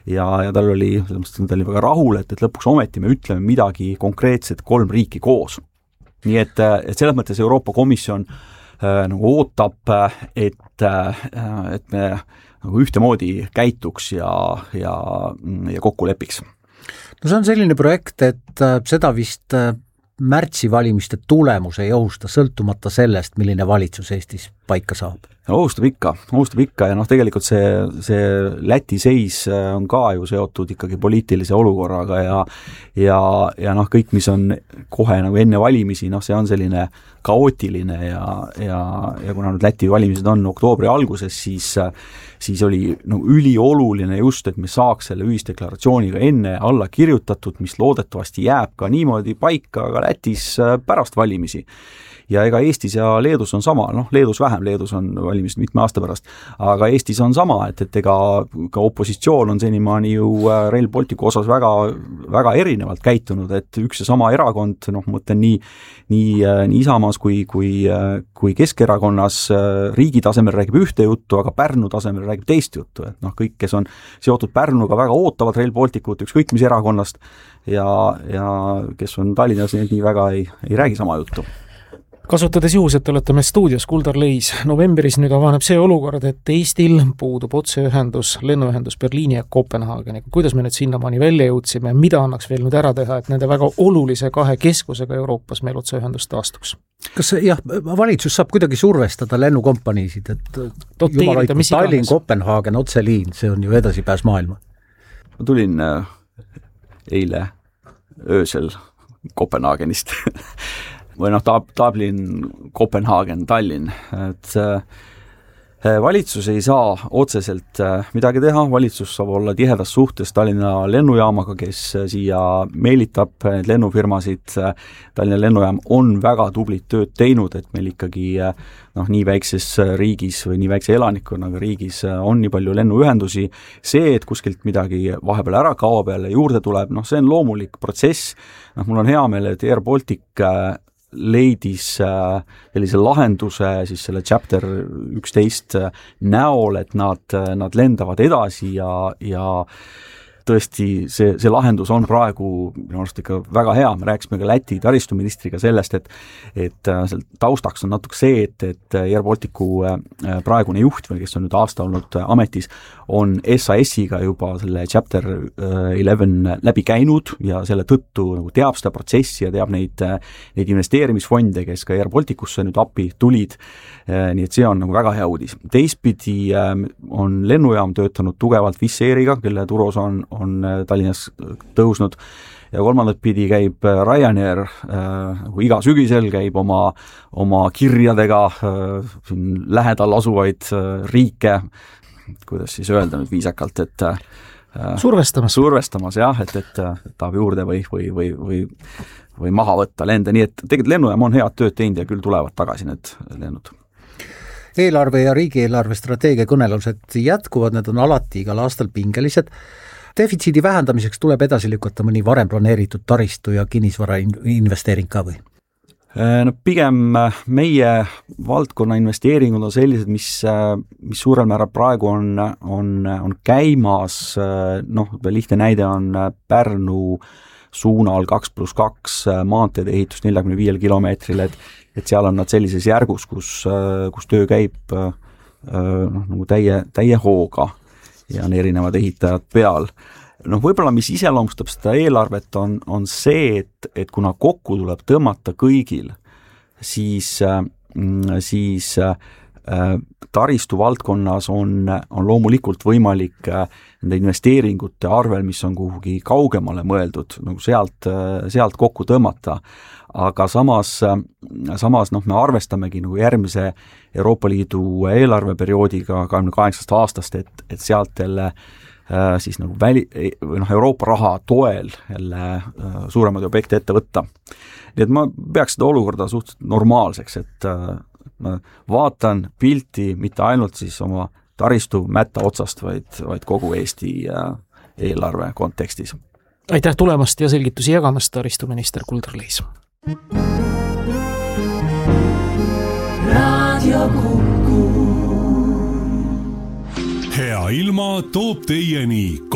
ja tal oli väga rahul, et lõpuks ometi me ütleme midagi konkreetset 3 riiki koos. Nii et selles mõttes Euroopa Komisjon nagu ootab, et me nagu ühtemoodi käituks ja kokku lepiks. No see on selline projekt, et seda vist märtsivalimiste tulemus ei ohusta, sõltumata sellest, milline valitsus Eestis paika saab. Ohustab ikka ja tegelikult see Läti seis on ka ju seotud ikkagi poliitilise olukorraga ja kõik, mis on kohe nagu enne valimisi, see on selline kaootiline ja kuna nüüd Läti valimised on oktoobri alguses, siis oli ülioluline just, et me saaks selle ühisdeklaratsiooniga enne alla kirjutatud, mis loodetavasti jääb ka niimoodi paika ka Lätis pärast valimisi. Ja ega Eestis ja Leedus on sama, Leedus vähem, Leedus on valimist mitme aasta pärast, aga Eestis on sama, et ega ka opositsioon on senimaani ju Rail Balticu osas väga, väga erinevalt käitunud, et üks ja sama erakond, mõtlen nii Isamaas kui Keskerakonnas riigi tasemel räägib ühte juttu, aga Pärnu tasemel räägib teist juttu, et kõik, kes on seotud Pärnuga, väga ootavad Rail Balticut, ükskõik mis erakonnast ja kes on Tallinnas, nii väga ei räägi sama juttu. Kasutades juhus, et olete me stuudios, Kuldar Leis, novembris nüüd avaneb see olukord, et Eestil puudub lennuühendus Berliini ja Kopenhaageniga. Kuidas me nüüd sinnamaani välja jõudsime, mida annaks veel nüüd ära teha, et nende väga olulise 2 keskusega Euroopas meil otseühendus taastuks? Kas valitsus saab kuidagi survestada lennukompaniisid, et Tallinn-Kopenhaagen otseliin, see on ju edasipääs maailma? Ma tulin eile öösel Kopenhaagenist või Dublin, Kopenhaagen, Tallinn, et valitsus ei saa otseselt midagi teha, valitsus saab olla tihedas suhtes Tallinna lennujaamaga, kes siia meelitab need lennufirmasid. Tallinna lennujaam on väga tublit tööd teinud, et meil ikkagi nii väikses riigis või nii väikse elanikkonnaga riigis on nii palju lennuühendusi. See, et kuskilt midagi vahepeal ära kaob jälle juurde tuleb, see on loomulik protsess. Mul on hea meel, et Air Baltic leidis sellise lahenduse siis selle Chapter 11 näol, et nad lendavad edasi ja tõesti see lahendus on praegu minu arust ikka väga hea. Me rääkisime ka Läti taristuministriga sellest, et taustaks on natuke see, et Air Balticu praegune juht, kes on nüüd aasta olnud ametis, on SAS-iga juba selle Chapter 11 läbi käinud ja selle tõttu nagu teab seda protsessi ja teab neid investeerimisfonde, kes ka Air Balticusse nüüd appi tulid. Nii et see on nagu väga hea uudis. Teistpidi on lennujaam töötanud tugevalt Wizz Airiga, kelle turuosa on Tallinnas tõusnud ja kolmandat pidi käib Ryanair iga sügisel käib oma kirjadega lähedal asuvaid riike, kuidas siis öelda nüüd viisakalt, et survestamas jah, et tahab juurde või maha võtta lende, nii et tegelikult lennujaam on head tööd teinud ja küll tulevad tagasi need lennud. Eelarve ja riigieelarve strateegia kõnelused jätkuvad, need on alati igal aastal pingelised. Defitsiidi vähendamiseks tuleb edasi lükata mõni varem planeeritud taristu ja kinnisvara investeering ka või? Pigem meie valdkonna investeeringud on sellised, mis suurel määral praegu on käimas. Lihtne näide on Pärnu suunal 2+2 maanteede ehitus 45 kilomeetril, et seal on nad sellises järgus, kus töö käib nagu täie hooga ja on erinevad ehitajad peal. Võib-olla mis iseloomustab seda eelarvet on see, et kuna kokku tuleb tõmmata kõigil, siis taristu valdkonnas on loomulikult võimalik nende investeeringute arvel, mis on kuhugi kaugemale mõeldud, nagu sealt kokku tõmmata. Aga samas me arvestamegi nagu järgmise Euroopa Liidu eelarveperioodiga 28 aastast, et sealt jälle siis nagu Euroopa raha toel jälle suuremaid objekte ette võtta. Nii et ma peaks seda olukorda suhteliselt normaalseks, et ma vaatan pilti mitte ainult siis oma taristu mätta otsast, vaid kogu Eesti eelarve kontekstis. Aitäh tulemast ja selgitusi jagamast, taristuminister Kuldar Leis. Hea ilma toob teieni